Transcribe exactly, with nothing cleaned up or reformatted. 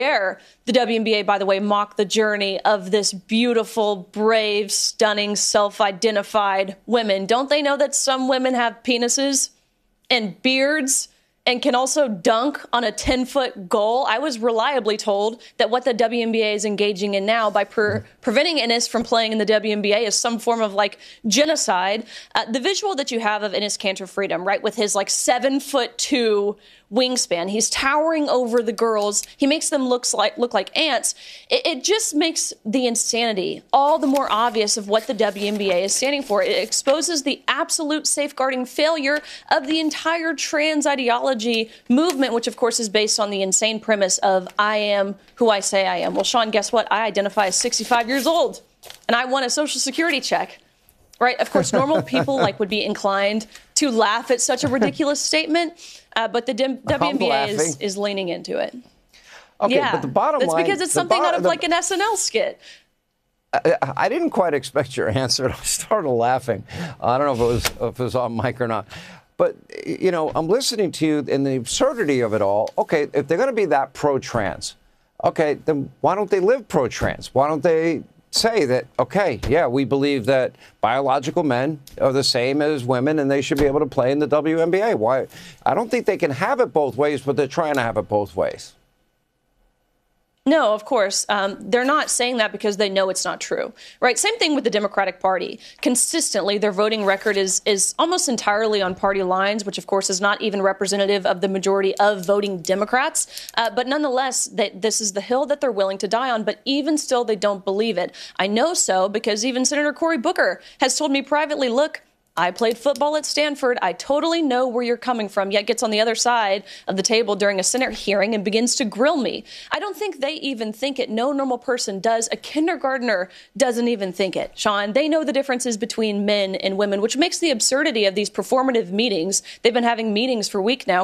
dare the W N B A, by the way, mock the journey of this beautiful, brave, stunning, self-identified women. Don't they know that some women have penises and beards and can also dunk on a ten-foot goal? I was reliably told that what the W N B A is engaging in now by per preventing Ennis from playing in the W N B A is some form of, like, genocide. Uh, the visual that you have of Enes Kanter Freedom, right, with his, like, seven-foot-two wingspan, he's towering over the girls. He makes them looks like look like ants. It, it just makes the insanity all the more obvious of what the W N B A is standing for. It exposes the absolute safeguarding failure of the entire trans ideology movement, which, of course, is based on the insane premise of I am who I say I am. Well, Sean, guess what? I identify as sixty-five years old, and I want a Social Security check. Right? Of course, normal people like would be inclined to laugh at such a ridiculous statement, uh, but the W N B A is, is leaning into it. Okay, yeah, but the bottom that's line... because it's something out of the, like an S N L skit. I, I didn't quite expect your answer. I started laughing. I don't know if it was, if it was on mic or not. But, you know, I'm listening to you and the absurdity of it all. Okay, if they're going to be that pro-trans, okay, then why don't they live pro-trans? Why don't they say that, okay, yeah, we believe that biological men are the same as women and they should be able to play in the W N B A? Why? I don't think they can have it both ways, but they're trying to have it both ways. No, of course. Um, they're not saying that because they know it's not true, right? Same thing with the Democratic Party. Consistently, their voting record is is almost entirely on party lines, which, of course, is not even representative of the majority of voting Democrats. Uh, but nonetheless, that this is the hill that they're willing to die on. But even still, they don't believe it. I know so because even Senator Cory Booker has told me privately, look, I played football at Stanford. I totally know where you're coming from, yet gets on the other side of the table during a Senate hearing and begins to grill me. I don't think they even think it. No normal person does. A kindergartner doesn't even think it. Sean, they know the differences between men and women, which makes the absurdity of these performative meetings. They've been having meetings for a week now